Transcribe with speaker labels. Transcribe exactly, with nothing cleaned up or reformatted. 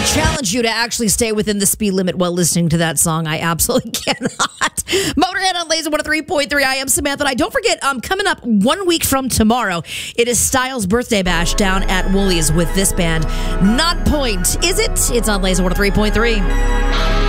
Speaker 1: challenge you to actually stay within the speed limit while listening to that song. I absolutely cannot. Motorhead on Laser one oh three point three. I am Samantha. And I don't forget, um, coming up one week from tomorrow, it is Styles' birthday bash down at Woolies with this band. Not Point, is it? It's on Laser one oh three point three.